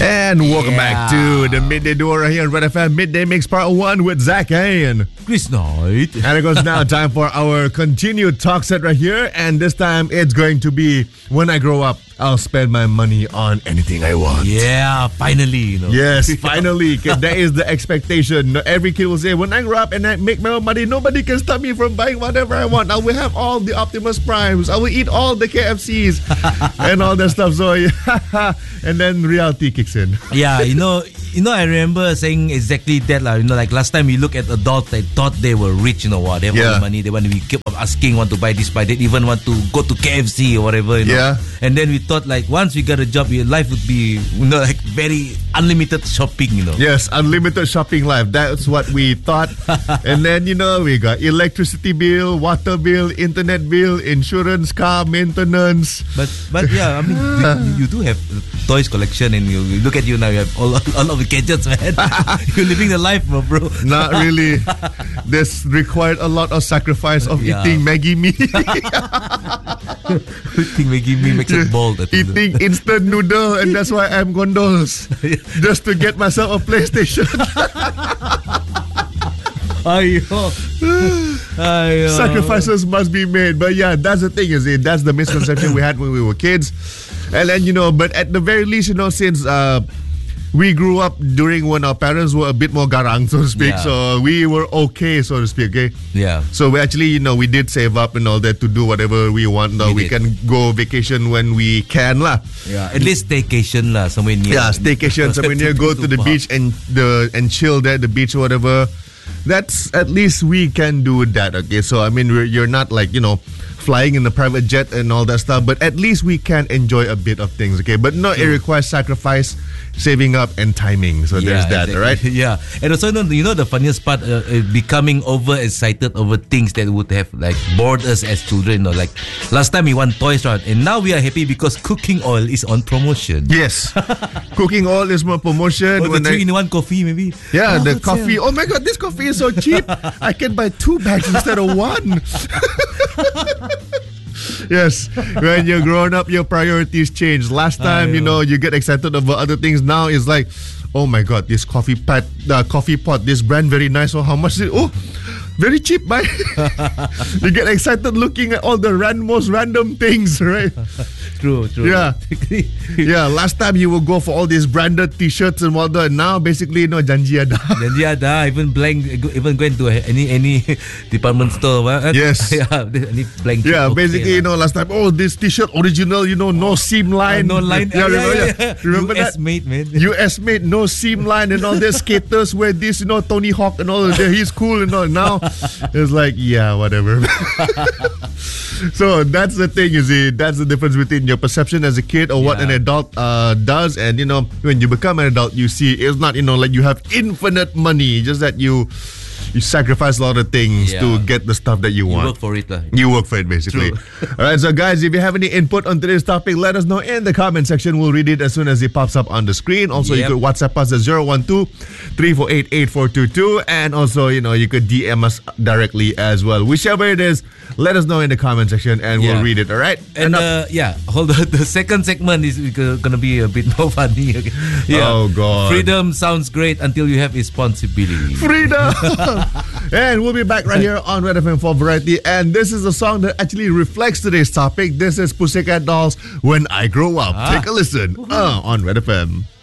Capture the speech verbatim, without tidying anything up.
And welcome Yeah. back to the Midday Duo right here on Red F M Midday Mix Part one with Zach and Chris Knight. And it goes now time for our continued talk set right here. And this time it's going to be when I grow up, I'll spend my money on anything I want. Yeah, finally, you know. Yes, finally. 'Cause that is the expectation. Every kid will say, when I grow up and I make my own money, nobody can stop me from buying whatever I want. I will have all the Optimus Primes. I will eat all the K F Cs and all that stuff. So, yeah. And then reality kicks in. Yeah, you know, you know, I remember saying exactly that, like, you know, like last time we look at adults, they thought they were rich, you know what, they have all Yeah. the money, they want to be keep asking, want to buy this, buy that, even want to go to K F C or whatever, you know. Yeah. And then we thought, like, once we got a job, your life would be, you know, like very unlimited shopping, you know. Yes, unlimited shopping life. That's what we thought. And then, you know, we got electricity bill, water bill, internet bill, insurance, car maintenance. But but yeah, I mean, you, you do have toys collection, and you, you look at you now, you have all, all of the gadgets, man. You're living the life, bro. bro. Not really. This required a lot of sacrifice of Yeah. eating Maggie mee. Eating Maggie mee makes it bold. I think. Eating instant noodle, and that's why I'm gondolas. Just to get myself a PlayStation. Ayo. Ayo. Sacrifices must be made. But yeah, that's the thing, is it? That's the misconception we had when we were kids. And then, you know, but at the very least, you know, since uh, we grew up during when our parents were a bit more garang, so to speak. Yeah. So we were okay, so to speak, okay? Yeah. So we actually, you know, we did save up and all that to do whatever we want. Now we, We did. can go vacation when we can lah. Yeah. At least staycation lah, somewhere near. Yeah, staycation somewhere near. Go to the beach and the and chill there at the beach or whatever. That's at least we can do that. Okay, so I mean, we're, you're not like, you know, flying in the private jet and all that stuff, but at least we can enjoy a bit of things. Okay, but no, it requires sacrifice, saving up, and timing. So there's that, exactly. all right? Yeah. And also, you know, you know the funniest part, uh, uh, becoming overexcited over things that would have like bored us as children. You know, like last time we want toys, right? And now we are happy because cooking oil is on promotion. Yes, cooking oil is more promotion. Or the When I- three-in-one coffee, maybe. Yeah, Oh, the what's coffee. that? Oh my God, this coffee is so cheap. I can buy two bags instead of one. Yes, when you're grown up, your priorities change. Last time, you know, you get excited over other things. Now it's like, oh my God, this coffee pot, uh, coffee pot, this brand very nice. Oh, how much is it? Oh, very cheap, man. You get excited looking at all the ran- most random things, right? True, true. Yeah. Yeah, last time you would go for all these branded t-shirts and whatnot. Now, basically, no, janji ada. Then yeah, dah, even blank, even going to any any department store. What? Yes. Yeah, any blank. Yeah, okay basically, you lah. know, last time, oh, this t-shirt original, you know, no seam line. no line. Yeah, Yeah, remember, yeah, yeah. yeah. Remember U S that? made, man. U S made, no seam line and all this. Skaters wear this, you know, Tony Hawk and all of that. He's cool and all. Now, it's like, yeah, whatever. So that's the thing, you see. That's the difference between your perception as a kid or what Yeah. an adult uh, does. And, you know, when you become an adult, you see it's not, you know, like you have infinite money. Just that you you sacrifice a lot of things Yeah. to get the stuff that you, You want. work for it, lah. You work for it, basically. All right, so guys, if you have any input on today's topic, let us know in the comment section. We'll read it as soon as it pops up on the screen. Also, you Yep. could WhatsApp us at zero one two, three four eight, eight four two two. And also, you know, you could D M us directly as well. Whichever it is, let us know in the comment section and we'll Yeah. read it, all right? And up- uh, yeah, hold on. The second segment is going to be a bit more funny. Okay? Yeah. Oh, God. Freedom sounds great until you have responsibility. Freedom! And we'll be back right here on Red F M for Variety. And this is a song that actually reflects today's topic. This is Pussycat Dolls, When I Grow Up. Ah. Take a listen uh, on Red F M.